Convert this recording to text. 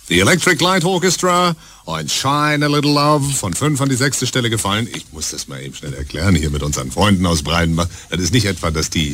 The Electric Light Orchestra und Shine a Little Love von 5 an die 6. Stelle gefallen. Ich muss das mal eben schnell erklären hier mit unseren Freunden aus Breidenbach. Das ist nicht etwa, dass die